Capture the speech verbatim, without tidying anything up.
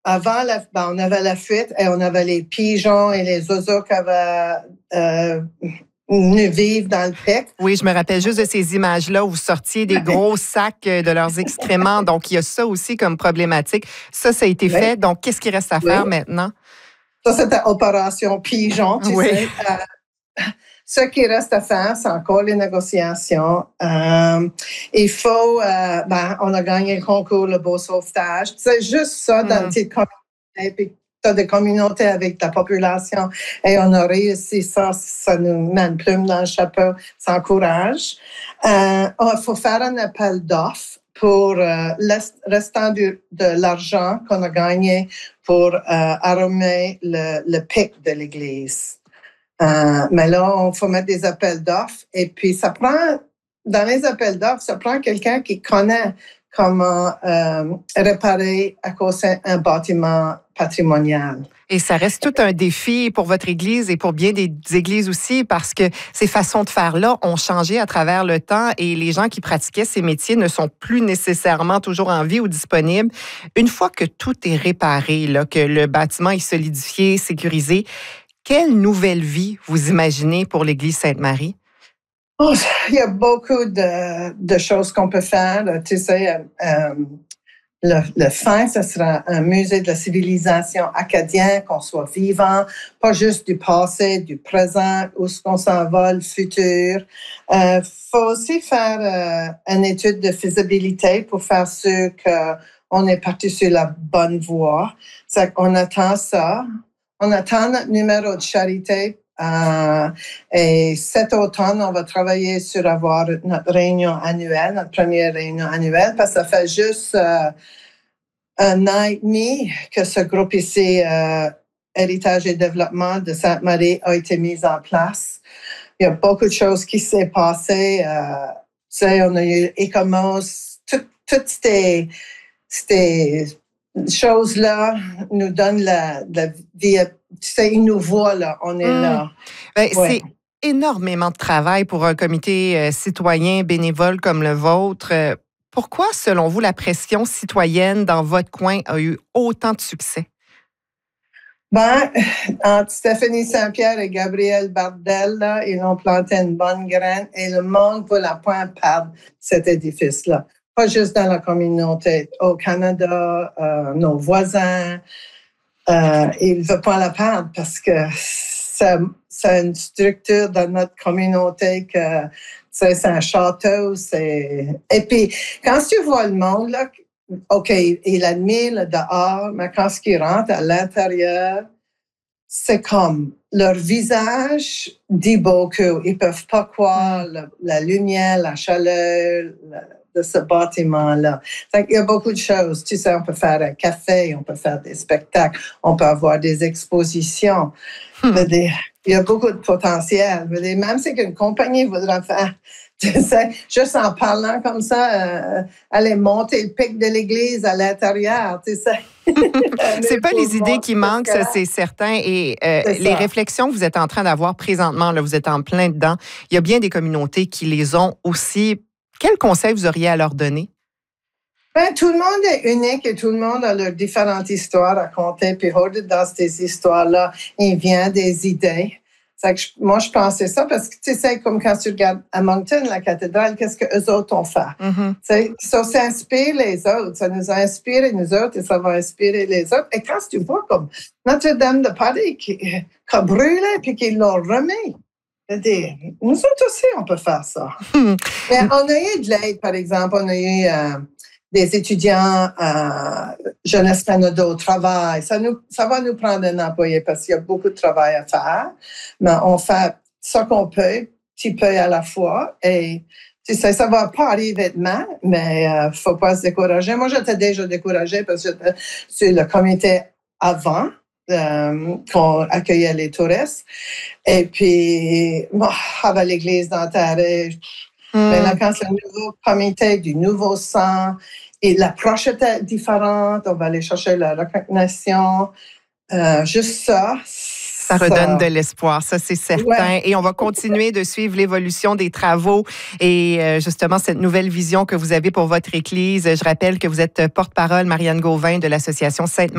avant, la, ben, on avait la fuite et on avait les pigeons et les oiseaux qui avaient euh, venus vivre dans le pic. Oui, je me rappelle juste de ces images-là où vous sortiez des gros sacs de leurs excréments. Donc, il y a ça aussi comme problématique. Ça, ça a été Oui. fait. Donc, qu'est-ce qu'il reste à faire oui. maintenant? Ça, c'était Opération Pigeon, tu oui. sais. Euh, ce qui reste à faire, c'est encore les négociations. Euh, il faut... Euh, ben, on a gagné le concours, le beau sauvetage. C'est juste ça dans mm. une petite communauté. Puis tu as des communautés avec la population. Et on a réussi ça. Ça nous met une plume dans le chapeau. Ça encourage. Euh, il faut faire un appel d'offres pour euh, le restant du, de l'argent qu'on a gagné pour euh, arromer le, le pic de l'église. Euh, mais là, il faut mettre des appels d'offres. Et puis, ça prend, dans les appels d'offres, ça prend quelqu'un qui connaît comment euh, réparer à cause d'un bâtiment patrimonial. Et ça reste tout un défi pour votre Église et pour bien des églises aussi, parce que ces façons de faire-là ont changé à travers le temps et les gens qui pratiquaient ces métiers ne sont plus nécessairement toujours en vie ou disponibles. Une fois que tout est réparé, là, que le bâtiment est solidifié, sécurisé, quelle nouvelle vie vous imaginez pour l'Église Sainte-Marie? Oh, il y a beaucoup de, de choses qu'on peut faire. Tu sais, euh, le, le fin, ce sera un musée de la civilisation acadienne, qu'on soit vivant, pas juste du passé, du présent, où est-ce qu'on s'en va, le futur. Il euh, faut aussi faire euh, une étude de faisabilité pour faire sûr qu'on est parti sur la bonne voie. C'est qu'on attend ça. On attend notre numéro de charité euh, et cet automne, on va travailler sur avoir notre réunion annuelle, notre première réunion annuelle, parce que ça fait juste euh, un an et demi que ce groupe ici, euh, Héritage et Développement de Sainte-Marie, a été mis en place. Il y a beaucoup de choses qui s'est passées. Euh, tu sais, on a eu Ecomos, toutes ces... ces choses-là nous donnent la, la vie. Tu sais, ils nous voient, là. On est mmh. là. Ben, ouais. C'est énormément de travail pour un comité euh, citoyen bénévole comme le vôtre. Euh, pourquoi, selon vous, la pression citoyenne dans votre coin a eu autant de succès? Ben, entre Stéphanie Saint-Pierre et Gabriel Bardel, là, ils ont planté une bonne graine et le monde ne veut la point perdre cet édifice-là. Pas juste dans la communauté, au Canada, euh, nos voisins, euh, ils ne veulent pas la perdre parce que c'est, c'est une structure dans notre communauté que c'est, c'est un château. C'est... Et puis, quand tu vois le monde, là, OK, il admire le dehors, mais quand ils rentrent à l'intérieur, c'est comme leur visage dit beaucoup. Ils ne peuvent pas croire la, la lumière, la chaleur, la, de ce bâtiment-là. Donc, il y a beaucoup de choses. Tu sais, on peut faire un café, on peut faire des spectacles, on peut avoir des expositions. Hmm. Des, il y a beaucoup de potentiel. Même si une compagnie voudrait faire, tu sais, juste en parlant comme ça, euh, aller monter le pic de l'église à l'intérieur, tu sais. C'est pas les idées qui manquent, ça, c'est certain. Et euh, c'est les réflexions que vous êtes en train d'avoir présentement, là, vous êtes en plein dedans. Il y a bien des communautés qui les ont aussi. Quel conseil vous auriez à leur donner? Ben, tout le monde est unique et tout le monde a leurs différentes histoires à raconter. Puis, dans ces histoires-là, il vient des idées. C'est que je, moi, je pensais ça parce que, tu sais, comme quand tu regardes à Moncton, la cathédrale, qu'est-ce qu'eux autres ont fait? Mm-hmm. Ça, ça inspire les autres. Ça nous a inspiré, nous autres, et ça va inspirer les autres. Et quand tu vois comme Notre-Dame de Paris qui, qui a brûlé puis qu'ils l'ont remis, nous autres aussi, on peut faire ça. Mais on a eu de l'aide, par exemple. On a eu euh, des étudiants à euh, Jeunesse Canada au travail. Ça, nous, ça va nous prendre un employé parce qu'il y a beaucoup de travail à faire. Mais on fait ce qu'on peut, petit peu à la fois. Et tu sais, ça ne va pas arriver demain, mais il euh, ne faut pas se décourager. Moi, j'étais déjà découragée parce que j'étais sur le comité avant. Euh, qu'on accueillait les touristes. Et puis, bon, avec l'église d'Ontario, mm. mais là, quand c'est le nouveau comité, du nouveau sang, et l'approche était différente, on va aller chercher la recognition. Euh, juste ça. Ça redonne de l'espoir, ça c'est certain. Ouais. Et on va continuer de suivre l'évolution des travaux et euh, justement cette nouvelle vision que vous avez pour votre Église. Je rappelle que vous êtes porte-parole, Marianne Gauvin, de l'Association Sainte-Marie.